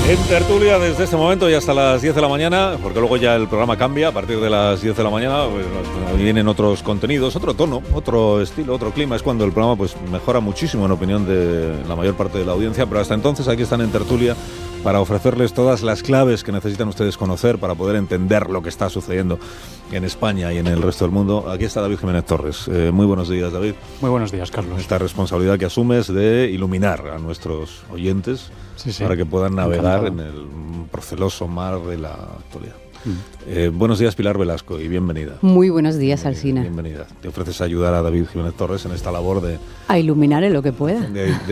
En tertulia desde este momento y hasta las 10 de la mañana, porque luego ya el programa cambia a partir de las 10 de la mañana, pues vienen otros contenidos, otro tono, otro estilo, otro clima. Es cuando el programa pues mejora muchísimo en opinión de la mayor parte de la audiencia, pero hasta entonces aquí están en tertulia para ofrecerles todas las claves que necesitan ustedes conocer para poder entender lo que está sucediendo en España y en el resto del mundo. Aquí está David Jiménez Torres. Muy buenos días, David. Muy buenos días, Carlos. Esta responsabilidad que asumes de iluminar a nuestros oyentes para que puedan navegar en el proceloso mar de la actualidad. Buenos días, Pilar Velasco, y bienvenida. Muy buenos días, Alsina. Bienvenida. Te ofreces a ayudar a David Jiménez Torres en esta labor de... A iluminar en lo que pueda.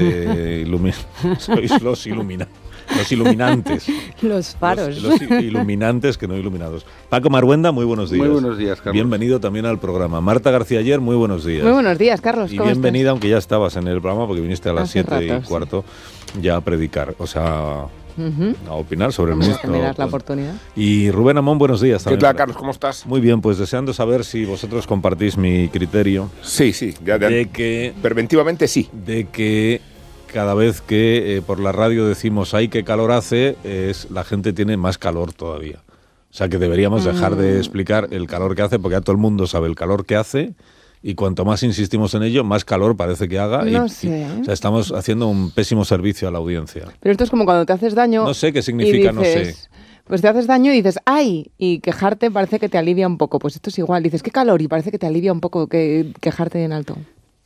De iluminar. Sois los iluminados. Los iluminantes. Los faros. Los iluminantes que no iluminados. Paco Marhuenda, muy bunos días. Muy buenos días, Carlos. Bienvenido también al programa. Marta García Ayer, muy buenos días. Muy buenos días, Carlos. Y bienvenida, aunque ya estabas en el programa, porque viniste a las 7:15 ya a predicar. O sea, a opinar sobre el ministro. ¿Me das la oportunidad? Y Rubén Amón, buenos días también. ¿Qué tal, Carlos? ¿Cómo estás? Muy bien, pues deseando saber si vosotros compartís mi criterio. Sí, de que preventivamente sí. De que cada vez que por la radio decimos ¡ay, qué calor hace!, la gente tiene más calor todavía. O sea, que deberíamos dejar de explicar el calor que hace, porque ya todo el mundo sabe el calor que hace, y cuanto más insistimos en ello, más calor parece que haga. No sé. O sea, estamos haciendo un pésimo servicio a la audiencia. Pero esto es como cuando te haces daño. No sé qué significa, no sé. Pues te haces daño y dices, ¡ay! Y quejarte parece que te alivia un poco. Pues esto es igual. Dices, ¡qué calor! Y parece que te alivia un poco que quejarte en alto.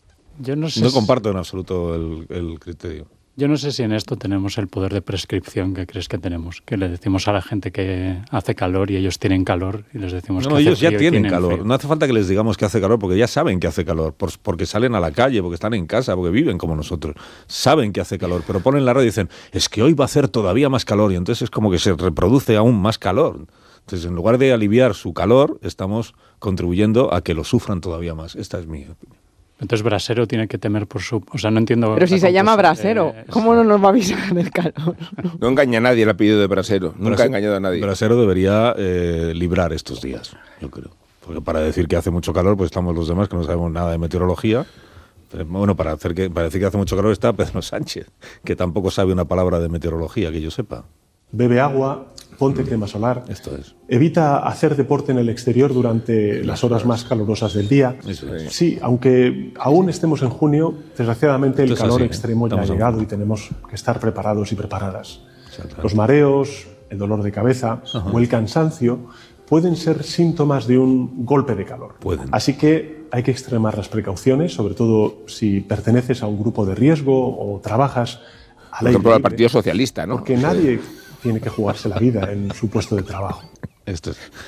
Yo no sé no comparto en absoluto el criterio. Yo no sé si en esto tenemos el poder de prescripción que crees que tenemos, que le decimos a la gente que hace calor y ellos tienen calor y les decimos que hace ellos ya frío tienen calor. Frío. No hace falta que les digamos que hace calor porque ya saben que hace calor, porque salen a la calle, porque están en casa, porque viven como nosotros. Saben que hace calor, pero ponen la radio y dicen, es que hoy va a hacer todavía más calor, y entonces es como que se reproduce aún más calor. Entonces, en lugar de aliviar su calor, estamos contribuyendo a que lo sufran todavía más. Esta es mi opinión. Entonces Brasero tiene que temer por su... O sea, no entiendo... Pero si se llama Brasero, ¿cómo no nos va a avisar del calor? No engaña a nadie el apellido de Brasero. Nunca ha engañado a nadie. Brasero debería librar estos días, yo creo. Porque para decir que hace mucho calor, pues estamos los demás que no sabemos nada de meteorología. Bueno, para decir que hace mucho calor está Pedro Sánchez, que tampoco sabe una palabra de meteorología, que yo sepa. Bebe agua, ponte crema solar. Esto es. Evita hacer deporte en el exterior durante las horas más calurosas del día. Sí, aunque aún estemos en junio, desgraciadamente el calor extremo ya ha llegado y tenemos que estar preparados y preparadas. Los mareos, el dolor de cabeza o el cansancio pueden ser síntomas de un golpe de calor. Así que hay que extremar las precauciones, sobre todo si perteneces a un grupo de riesgo o trabajas al aire libre. Al Partido Socialista, ¿no? Porque nadie tiene que jugarse la vida en su puesto de trabajo. Esto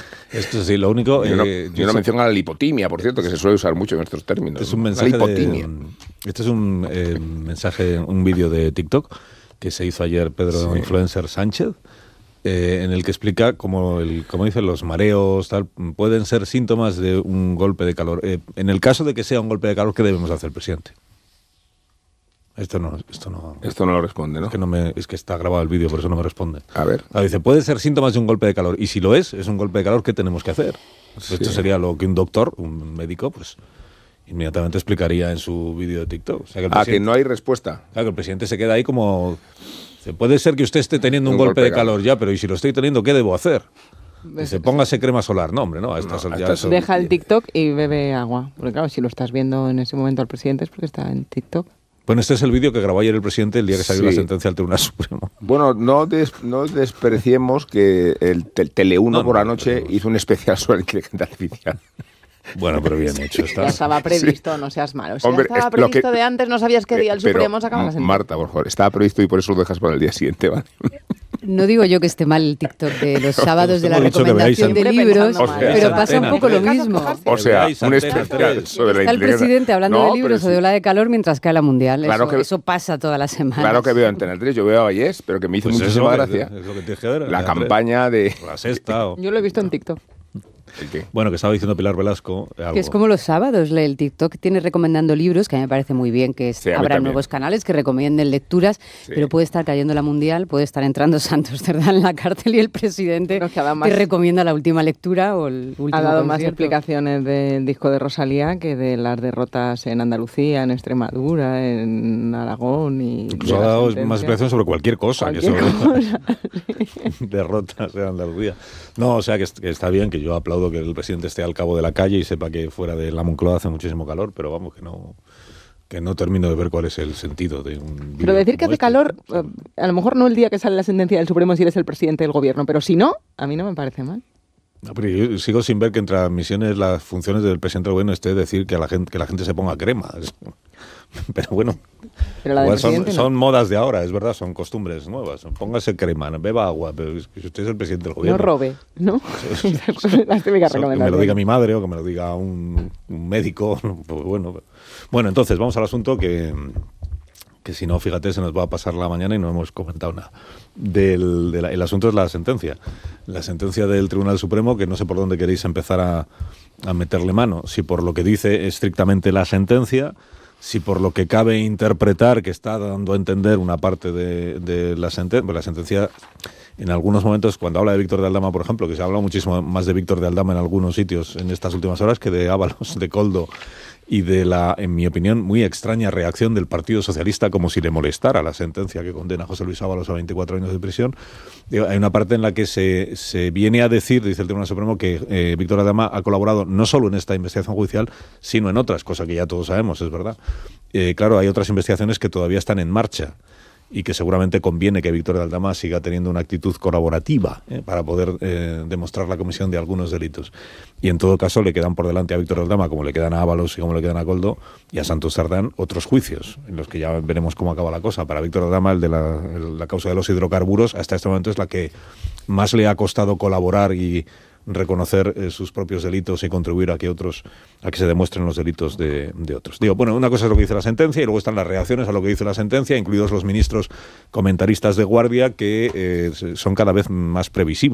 sí, lo único... Yo no menciono a la lipotimia, por cierto, que se suele usar mucho en estos términos. Este es un mensaje mensaje, un vídeo de TikTok que se hizo ayer Pedro Influencer Sánchez, en el que explica cómo dicen los mareos, tal, pueden ser síntomas de un golpe de calor. En el caso de que sea un golpe de calor, ¿qué debemos hacer, presidente? Esto no lo responde, ¿no? Es que está grabado el vídeo, por eso no me responde. A ver. Dice, puede ser síntomas de un golpe de calor. Y si lo es un golpe de calor, ¿qué tenemos que hacer? Sí. Esto sería lo que un doctor, un médico, pues inmediatamente explicaría en su vídeo de TikTok. O sea, que no hay respuesta. Claro, que el presidente se queda ahí como... Puede ser que usted esté teniendo un golpe de calor ya, pero ¿y si lo estoy teniendo, qué debo hacer? Dice, póngase crema solar. No, hombre, no. Deja el TikTok y bebe agua. Porque claro, si lo estás viendo en ese momento al presidente es porque está en TikTok. Bueno, este es el vídeo que grabó ayer el presidente el día que salió la sentencia del Tribunal Supremo. Bueno, no despreciemos que el Tele1 por la noche hizo un especial sobre la inteligencia artificial. Bueno, pero bien hecho está. Ya estaba previsto, no seas malo. Si hombre, ya estaba previsto de antes, no sabías qué día el Supremo sacaba la sentencia. Marta, por favor, estaba previsto y por eso lo dejas para el día siguiente, ¿vale? No digo yo que esté mal el TikTok de los sábados de la recomendación de libros, pero pasa un poco lo mismo. O sea, un especial sobre la inteligencia. Está el presidente hablando de libros o de ola de calor mientras cae la mundial. Claro eso pasa toda la semana. Claro que veo Antena 3, yo veo a Vallés, pero que me hizo muchísima gracia. Es lo que tienes que ver. La campaña de... La Sexta. Yo lo he visto en TikTok. Bueno, que estaba diciendo Pilar Velasco algo. Que es como los sábados, el TikTok tiene recomendando libros, que a mí me parece muy bien que habrá nuevos canales que recomienden lecturas, pero puede estar cayendo la Mundial, puede estar entrando Santos Cerdán en la cárcel y el presidente te recomienda la última lectura o el último Ha dado concierto. más explicaciones del disco de Rosalía que de las derrotas en Andalucía, en Extremadura, en Aragón y... Incluso ha dado más explicaciones sobre cualquier cosa que sobre derrotas en Andalucía. No, o sea que está bien, que yo aplaudo que el presidente esté al cabo de la calle y sepa que fuera de la Moncloa hace muchísimo calor, pero vamos, que no termino de ver cuál es el sentido de un... Pero decir que hace calor, a lo mejor no el día que sale la sentencia del Supremo si eres el presidente del gobierno, pero si no, a mí no me parece mal. No, pero yo sigo sin ver que entre las misiones, las funciones del presidente del gobierno esté decir que la gente se ponga crema. Pero bueno, pero la son modas de ahora, es verdad, son costumbres nuevas. Póngase crema, beba agua, pero si usted es el presidente del gobierno... No robe, ¿no? Las típicas recomendaciones. Que me lo diga mi madre o que me lo diga un médico. Pues bueno, entonces vamos al asunto que si no, fíjate, se nos va a pasar la mañana y no hemos comentado nada. El asunto es la sentencia. La sentencia del Tribunal Supremo, que no sé por dónde queréis empezar a meterle mano. Si por lo que dice estrictamente la sentencia... Si por lo que cabe interpretar que está dando a entender una parte de la sentencia, pues la sentencia en algunos momentos, cuando habla de Víctor de Aldama, por ejemplo, que se ha hablado muchísimo más de Víctor de Aldama en algunos sitios en estas últimas horas que de Ábalos, de Koldo y de la, en mi opinión, muy extraña reacción del Partido Socialista, como si le molestara la sentencia que condena a José Luis Ábalos a 24 años de prisión. Hay una parte en la que se viene a decir, dice el Tribunal Supremo, que Víctor Aldama ha colaborado no solo en esta investigación judicial, sino en otras, cosa que ya todos sabemos, es verdad. Claro, hay otras investigaciones que todavía están en marcha y que seguramente conviene que Víctor de Aldama siga teniendo una actitud colaborativa para poder demostrar la comisión de algunos delitos. Y en todo caso le quedan por delante a Víctor de Aldama, como le quedan a Ábalos y como le quedan a Koldo, y a Santos Cerdán, otros juicios, en los que ya veremos cómo acaba la cosa. Para Víctor de Aldama, el de la causa de los hidrocarburos, hasta este momento es la que más le ha costado colaborar y reconocer sus propios delitos y contribuir a que se demuestren los delitos de otros. Digo, bueno, una cosa es lo que dice la sentencia y luego están las reacciones a lo que dice la sentencia, incluidos los ministros comentaristas de guardia, que son cada vez más previsibles.